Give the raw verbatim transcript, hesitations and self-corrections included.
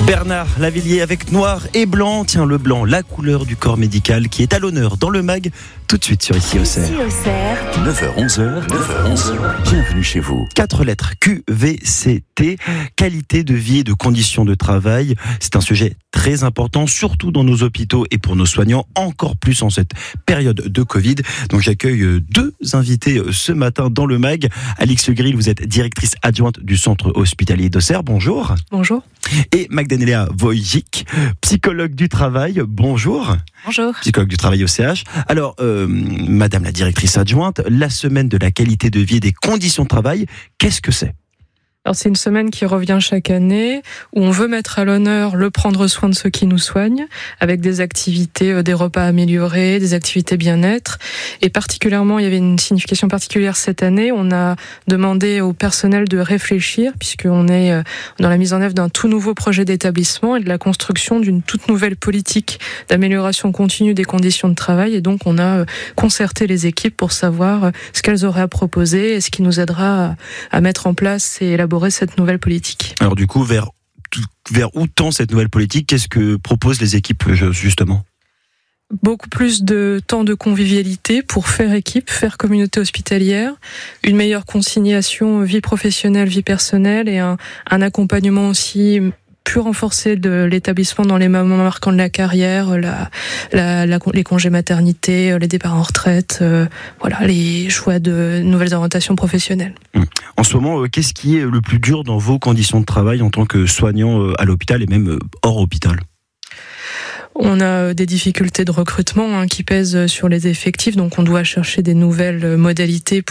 Bernard Lavilliers avec noir et blanc. Tiens, le blanc, la couleur du corps médical qui est à l'honneur dans le mag. Tout de suite sur Ici au Cerf. Ici au Cerf. neuf heures onze, neuf heures onze, bienvenue chez vous. Quatre lettres, Q V C T, qualité de vie et de conditions de travail. C'est un sujet très important, surtout dans nos hôpitaux et pour nos soignants, encore plus en cette période de Covid. Donc j'accueille deux invités ce matin dans le mag. Alix Grill, vous êtes directrice adjointe du centre hospitalier d'Auxerre. Bonjour. Bonjour. Et Magdalena Wojcik, psychologue du travail. Bonjour. Bonjour. Psychologue du travail au C H. Alors, euh, Madame la directrice adjointe, la semaine de la qualité de vie et des conditions de travail, qu'est-ce que c'est ? Alors c'est une semaine qui revient chaque année, où on veut mettre à l'honneur le prendre soin de ceux qui nous soignent, avec des activités, des repas améliorés, des activités bien-être. Et particulièrement, il y avait une signification particulière cette année. On a demandé au personnel de réfléchir, puisqu'on est dans la mise en œuvre d'un tout nouveau projet d'établissement et de la construction d'une toute nouvelle politique d'amélioration continue des conditions de travail. Et donc, on a concerté les équipes pour savoir ce qu'elles auraient à proposer et ce qui nous aidera à mettre en place et élaborer cette nouvelle politique. Alors du coup, vers, vers où tend cette nouvelle politique ? Qu'est-ce que proposent les équipes justement ? Beaucoup plus de temps de convivialité pour faire équipe, faire communauté hospitalière, une meilleure conciliation vie professionnelle, vie personnelle et un, un accompagnement aussi plus renforcé de l'établissement dans les moments marquants de la carrière, la, la, la, les congés maternité, les départs en retraite, euh, voilà, les choix de nouvelles orientations professionnelles. En ce moment, qu'est-ce qui est le plus dur dans vos conditions de travail en tant que soignant à l'hôpital et même hors hôpital ? On a des difficultés de recrutement hein, qui pèsent sur les effectifs, donc on doit chercher des nouvelles modalités